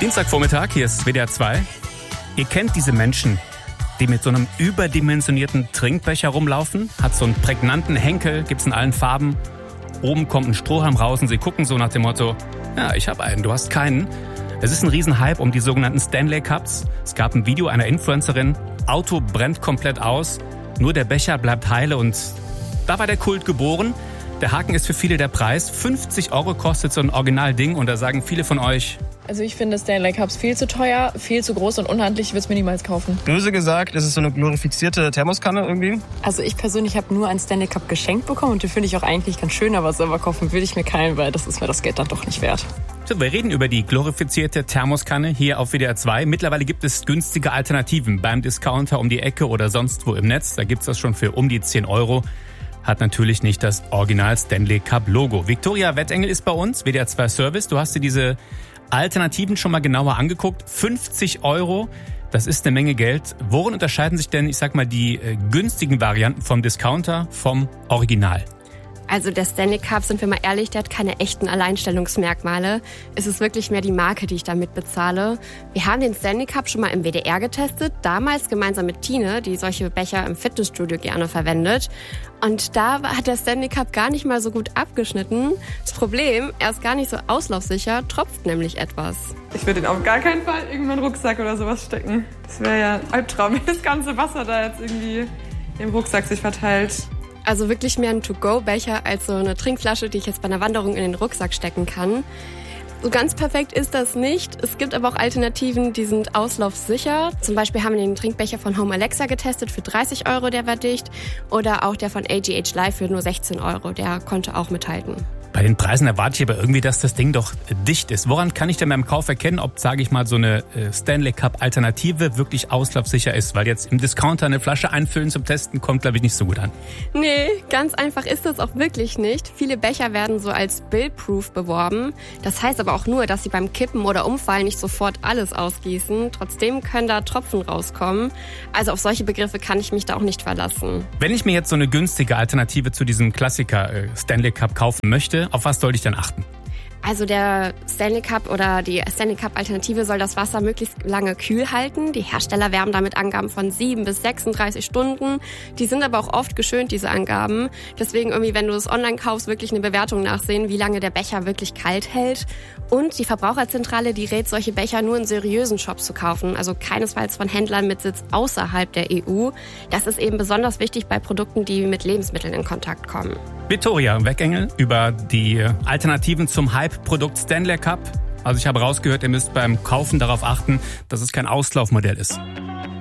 Dienstagvormittag, hier ist WDR 2. Ihr kennt diese Menschen, die mit so einem überdimensionierten Trinkbecher rumlaufen. Hat so einen prägnanten Henkel, gibt's in allen Farben. Oben kommt ein Strohhalm raus und sie gucken so nach dem Motto, ja, ich habe einen, du hast keinen. Es ist ein Riesenhype um die sogenannten Stanley Cups. Es gab ein Video einer Influencerin, Auto brennt komplett aus, nur der Becher bleibt heile und da war der Kult geboren. Der Haken ist für viele der Preis. 50 € kostet so ein Originalding und da sagen viele von euch... Also ich finde Stanley Cups viel zu teuer, viel zu groß und unhandlich, ich würde es mir niemals kaufen. Böse gesagt, ist es so eine glorifizierte Thermoskanne irgendwie? Also ich persönlich habe nur einen Stanley Cup geschenkt bekommen und den finde ich auch eigentlich ganz schön, aber selber kaufen würde ich mir keinen, weil das ist mir das Geld dann doch nicht wert. So, wir reden über die glorifizierte Thermoskanne hier auf WDR 2. Mittlerweile gibt es günstige Alternativen beim Discounter um die Ecke oder sonst wo im Netz. Da gibt es das schon für um die 10 €. Hat natürlich nicht das Original Stanley Cup Logo. Viktoria Wettengel ist bei uns, WDR 2 Service. Du hast dir diese Alternativen schon mal genauer angeguckt. 50 €, das ist eine Menge Geld. Worin unterscheiden sich denn, ich sag mal, die günstigen Varianten vom Discounter vom Original? Also der Stanley Cup, sind wir mal ehrlich, der hat keine echten Alleinstellungsmerkmale. Es ist wirklich mehr die Marke, die ich damit bezahle. Wir haben den Stanley Cup schon mal im WDR getestet, damals gemeinsam mit Tine, die solche Becher im Fitnessstudio gerne verwendet. Und da hat der Stanley Cup gar nicht mal so gut abgeschnitten. Das Problem, er ist gar nicht so auslaufsicher, tropft nämlich etwas. Ich würde den auf gar keinen Fall in irgendeinen Rucksack oder sowas stecken. Das wäre ja ein Albtraum, wenn das ganze Wasser da jetzt irgendwie im Rucksack sich verteilt. Also wirklich mehr ein To-Go-Becher als so eine Trinkflasche, die ich jetzt bei einer Wanderung in den Rucksack stecken kann. So ganz perfekt ist das nicht. Es gibt aber auch Alternativen, die sind auslaufsicher. Zum Beispiel haben wir den Trinkbecher von Home Alexa getestet für 30 €, der war dicht. Oder auch der von AGH Live für nur 16 €, der konnte auch mithalten. Bei den Preisen erwarte ich aber irgendwie, dass das Ding doch dicht ist. Woran kann ich denn beim Kauf erkennen, ob, sage ich mal, so eine Stanley Cup Alternative wirklich auslaufsicher ist? Weil jetzt im Discounter eine Flasche einfüllen zum Testen kommt, glaube ich, nicht so gut an. Nee, ganz einfach ist das auch wirklich nicht. Viele Becher werden so als Spill-Proof beworben. Das heißt aber auch nur, dass sie beim Kippen oder Umfallen nicht sofort alles ausgießen. Trotzdem können da Tropfen rauskommen. Also auf solche Begriffe kann ich mich da auch nicht verlassen. Wenn ich mir jetzt so eine günstige Alternative zu diesem Klassiker Stanley Cup kaufen möchte, auf was sollte ich dann achten? Also der Stanley Cup oder die Stanley Cup Alternative soll das Wasser möglichst lange kühl halten. Die Hersteller werben damit Angaben von 7 bis 36 Stunden. Die sind aber auch oft geschönt, diese Angaben. Deswegen irgendwie, wenn du es online kaufst, wirklich eine Bewertung nachsehen, wie lange der Becher wirklich kalt hält. Und die Verbraucherzentrale, die rät, solche Becher nur in seriösen Shops zu kaufen. Also keinesfalls von Händlern mit Sitz außerhalb der EU. Das ist eben besonders wichtig bei Produkten, die mit Lebensmitteln in Kontakt kommen. Viktoria Wettengel über die Alternativen zum Hype-Produkt Stanley Cup. Also ich habe rausgehört, ihr müsst beim Kaufen darauf achten, dass es kein Auslaufmodell ist.